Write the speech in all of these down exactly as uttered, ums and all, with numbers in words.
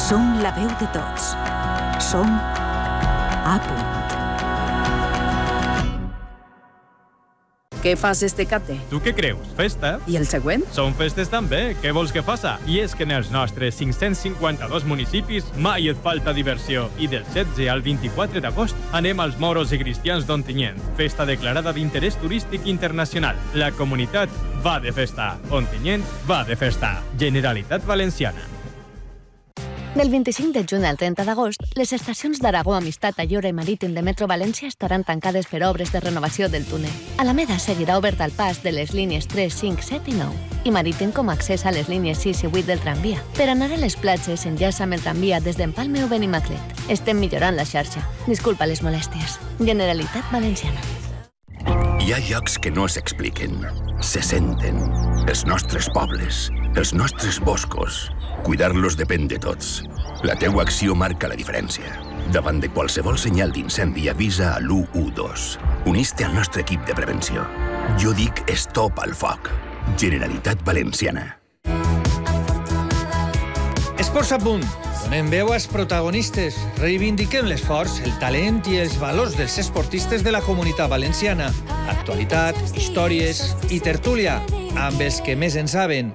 Som la veu de tots. Som A Punt. Què fas este cate? Tu què creus? Festa? I el següent? Són festes també. Què vols que faça? I és que en els nostres cinc-cents cinquanta-dos municipis mai et falta diversió. I del setze al vint-i-quatre d'agost anem als Moros i Cristians d'Ontinyent. Festa declarada d'interès turístic internacional. La comunitat va de festa. Ontinyent va de festa. Generalitat Valenciana. Del vint-i-cinc de juny al trenta d'agost, les estacions d'Aragó, Amistat, Ayora i Marítim de Metro València estaran tancades per obres de renovació del túnel. Alameda seguirà obert al pas de les línies tres, cinc, set i nou i Marítim com a accés a les línies sis i vuit del tramvia. Per anar a les platges s'enllaça amb el tramvia des d'Empalme o Benimaclet. Estem millorant la xarxa. Disculpa les molèsties. Generalitat Valenciana. Hi ha llocs que no s'expliquen, se senten. Els nostres pobles, els nostres boscos. Cuidar-los depèn de tots. La teua acció marca la diferència. Davant de qualsevol senyal d'incendi, avisa a l'u u dos. Unís-te al nostre equip de prevenció. Jo dic stop al foc. Generalitat Valenciana. Esports a punt. Donem veu als protagonistes. Reivindiquem l'esforç, el talent i els valors dels esportistes de la comunitat valenciana. Actualitat, històries i tertúlia amb els que més en saben.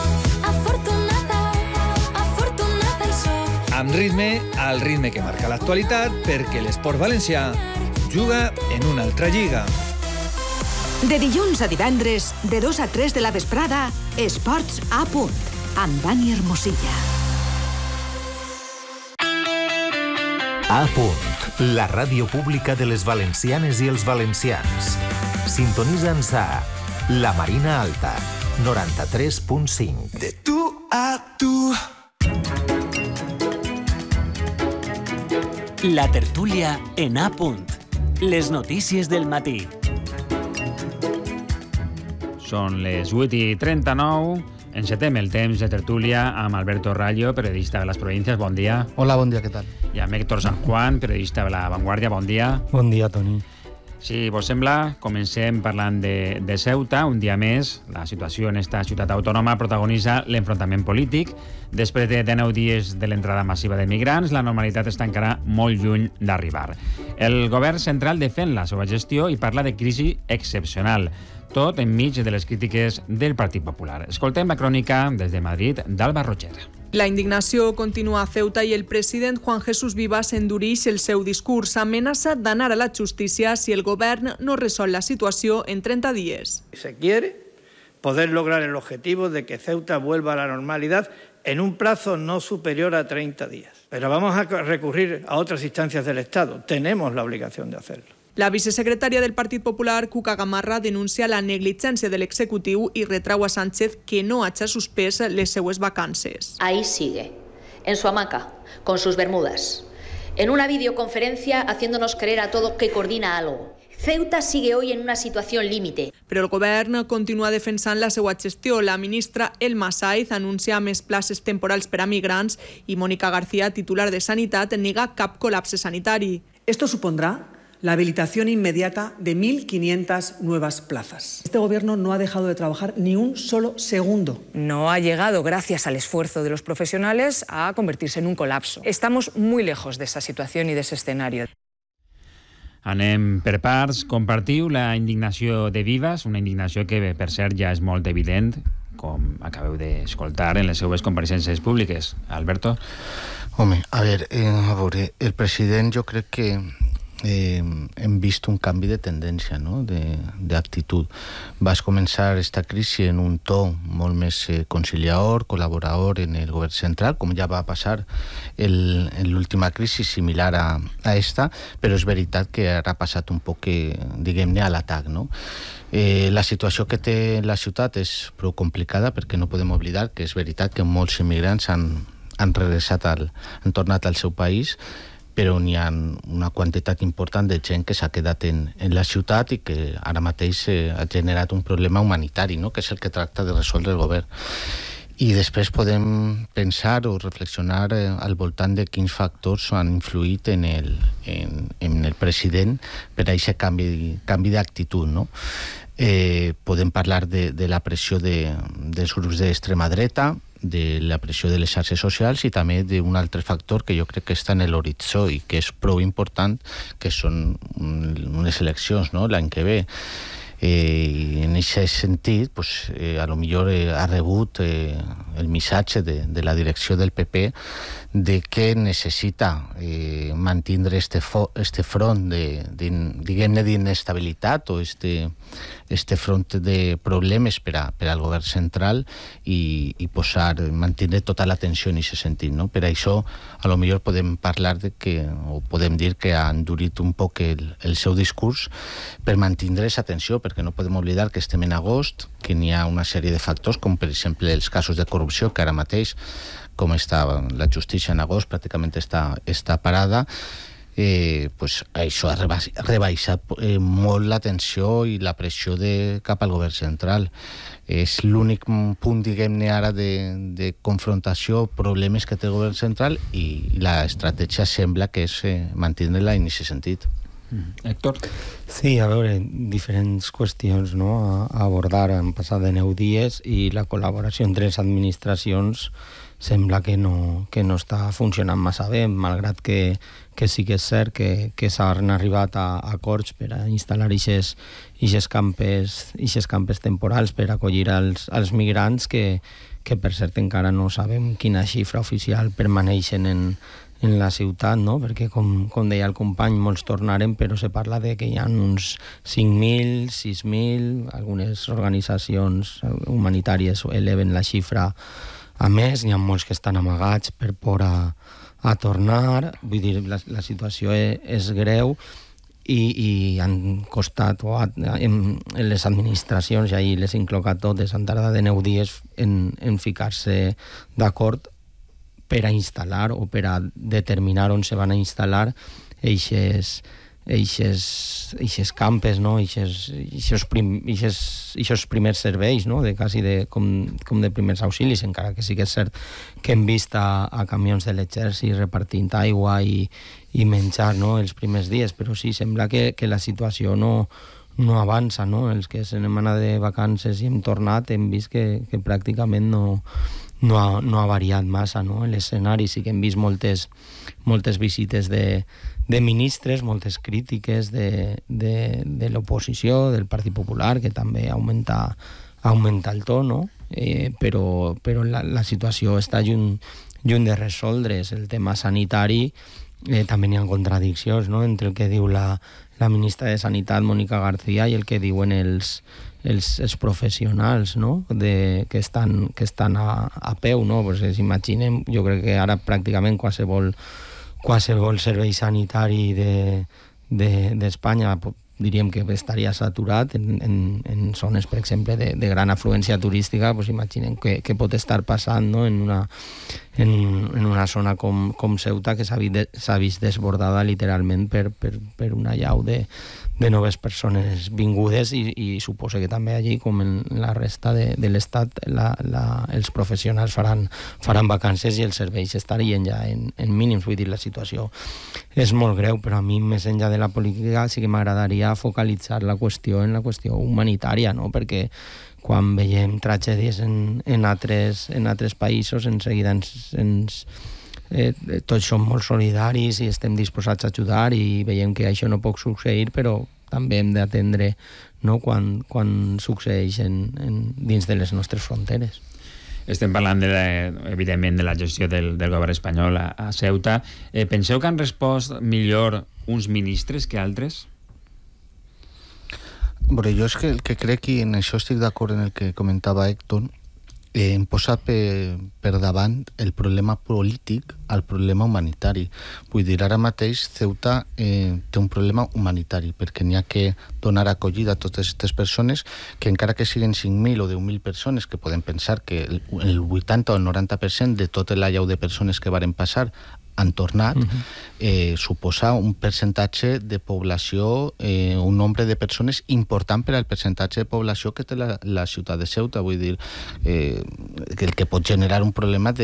Amb ritme, al ritme que marca l'actualitat, perquè l'esport valencià juga en una altra lliga. De dilluns a divendres, de dos a tres de la vesprada, Esports a Punt, amb Dani Hermosilla. A Punt, la ràdio pública de les valencianes i els valencians. Sintonitza'ns a La Marina Alta, noranta-tres punt cinc. De tu a tu. La tertúlia en A Punt. Les notícies del matí. Són les vuit i trenta-nou. Encetem el temps de tertúlia amb Alberto Rayo, periodista de Les Provincias. Bon dia. Hola, bon dia, què tal? I amb Héctor San Juan, periodista de La Vanguardia. Bon dia. Bon dia, Toni. Si vos sembla, comencem parlant de, de Ceuta. Un dia més, la situació en esta ciutat autònoma protagonitza l'enfrontament polític. Després de deu dies de l'entrada massiva de migrants, la normalitat està encara molt lluny d'arribar. El govern central defèn la seva gestió i parla de crisi excepcional, tot enmig de les crítiques del Partit Popular. Escoltem la crònica des de Madrid d'Alba Roger. La indignació continua a Ceuta i el president Juan Jesús Vivas endureix el seu discurs. Amenaça d'anar a la justícia si el govern no resol la situació en trenta dies. Se quiere poder lograr el objetivo de que Ceuta vuelva a la normalidad en un plazo no superior a treinta días. Pero vamos a recurrir a otras instancias del Estado. Tenemos la obligación de hacerlo. La vicesecretària del Partit Popular, Cuca Gamarra, denuncia la negligència de l'executiu i retrau a Sánchez que no hagi suspès les seues vacances. Ahí sigue, en su hamaca, con sus bermudas, en una videoconferencia haciéndonos creer a todo que coordina algo. Ceuta sigue hoy en una situación límite. Però el govern continua defensant la seva gestió. La ministra Elma Saiz anuncia més places temporals per a migrants i Mónica García, titular de Sanitat, nega cap col·lapse sanitari. Esto supondrá la habilitación inmediata de mil quinientas nuevas plazas. Este gobierno no ha dejado de trabajar ni un solo segundo. No ha llegado, gracias al esfuerzo de los profesionales, a convertirse en un colapso. Estamos muy lejos de esa situación y de ese escenario. Anem per parts. Compartiu la indignació de Vivas, una indignació que, per cert, ja és molt evident, com acabeu d'escoltar en les seues compareixences públiques. Alberto? Home, a veure, eh, a veure, el president jo crec que Eh, hem vist un canvi de tendència, no? d'actitud. Vas començar esta crisi en un to molt més eh, conciliador, col·laborador en el govern central, com ja va passar el, en l'última crisi similar a, a esta, però és veritat que ara ha passat un poc, eh, diguem-ne, a l'atac, no? Eh, la situació que té la ciutat és prou complicada perquè no podem oblidar que és veritat que molts immigrants han, han regressat al, han tornat al seu país, però n'hi ha una quantitat important de gent que s'ha quedat en, en la ciutat i que ara mateix eh, ha generat un problema humanitari, no? Que és el que tracta de resoldre el govern. I després podem pensar o reflexionar eh, al voltant de quins factors han influït en el, en, en el president per a aquest canvi, canvi d'actitud, no? Eh, podem parlar de, de la pressió de, dels grups d'extrema dreta, de la pressió de les xarxes socials i també d'un altre factor que jo crec que està en l'horitzó i que és prou important, que són unes eleccions, no?, l'any que ve. Eh, i en aquest sentit, pues, eh, a lo millor eh, ha rebut eh, el missatge de, de la direcció del P P de que necessita eh, mantindre este, fo, este front de, de, diguem-ne d'inestabilitat o este, este front de problemes per, a, per al govern central i, i posar, mantindre tota l'atenció en aquest sentit, no? Per això a lo millor podem parlar de que, o podem dir que ha endurit un poc el, el seu discurs per mantindre aquesta atenció, perquè no podem oblidar que estem en agost, que n'hi ha una sèrie de factors, com per exemple els casos de corrupció, que ara mateix, com està la justícia en agost, pràcticament està, està parada, eh, pues això ha rebaixat eh, molt l'atenció i la pressió de, cap al govern central. És l'únic punt, diguem-ne, ara de, de confrontació, problemes que té el govern central i, i l'estratègia sembla que és eh, mantenir-la en aquest sentit. Mm. Héctor? Sí, a veure, diferents qüestions, no?, a, a abordar. Han passat de nou dies i la col·laboració entre les administracions sembla que no, que no està funcionant massa bé, malgrat que, que sí que és cert que, que s'han arribat a, a acords per a instal·lar ixes campes, ixes campes temporals per acollir els, els migrants que, que per cert encara no sabem quina xifra oficial permaneixen en, en la ciutat, no? Perquè com, com deia el company, molts tornaren, però se parla de que hi ha uns cinc mil, sis mil, algunes organitzacions humanitàries eleven la xifra a més, n'hi ha molts que estan amagats per por a, a tornar, vull dir, la, la situació és, és greu i, i han costat, o ha, en, en les administracions, i ahir les incloc a totes, han tardat de nou dies en, en ficar-se d'acord per a instal·lar o per a determinar on se van a instal·lar eixes, eixes, eixes campes, no? eixes, eixes, prim, eixes, eixes primers serveis, no? de quasi de, com, com de primers auxilis, encara que sí que és cert que hem vist a, a camions de l'exèrcit repartint aigua i, i menjar, no?, els primers dies, però sí, sembla que, que la situació no, no avança, no? Els que se n'hem anat de vacances i hem tornat hem vist que, que pràcticament no, no, ha, no ha variat massa, no? L'escenari sí que hem vist moltes, moltes visites de, de ministres, moltes crítiques de, de, de l'oposició, del Partit Popular, que també augmenta, augmenta el to, no? Eh, però, però la, la situació està lluny, lluny de resoldre's. El tema sanitari eh, també hi ha contradiccions, no?, entre el que diu la, la ministra de Sanitat, Mónica García, i el que diuen els, els, els professionals, no?, de, que estan, que estan a, a peu, no? Pues imaginem, jo crec que ara pràcticament qualsevol, qualsevol servei sanitari d'Espanya de, de, diríem que estaria saturat en, en, en zones, per exemple, de, de gran afluència turística. Pues imaginem que, que pot estar passant, no?, en una, en, en una zona com, com Ceuta, que s'ha vist desbordada literalment per, per, per una llau de, de noves persones vingudes i, i suposa que també allí, com en la resta de, de l'estat, la, la, els professionals faran, faran vacances i els serveis estarien ja en, en mínims. Vull dir, la situació és molt greu, però a mi, més enllà de la política, sí que m'agradaria focalitzar la qüestió en la qüestió humanitària, no?, perquè quan veiem tragèdies en, en, altres, en altres països, en seguida ens, ens eh, tots som molt solidaris i estem disposats a ajudar i veiem que això no pot succeir, però també hem d'atendre, no?, quan, quan succeeix en, en, dins de les nostres fronteres. Estem parlant, de la, evidentment, de la gestió del, del govern espanyol a, a Ceuta. Eh, penseu que han respost millor uns ministres que altres? Bueno, jo és que el que crec, i en això estic d'acord en el que comentava Héctor, eh, em posa per, per davant el problema polític al problema humanitari. Vull dir, ara mateix Ceuta eh, té un problema humanitari, perquè n'hi ha que donar acollida a totes aquestes persones, que encara que siguin cinc mil o deu mil persones, que podem pensar que el, el vuitanta o el noranta per cent de tot l'allau de persones que varen passar han tornat, uh-huh. eh, suposa un percentatge de població, eh, un nombre de persones important per al percentatge de població que té la, la ciutat de Ceuta. Vull dir, eh, que el que pot generar un problema de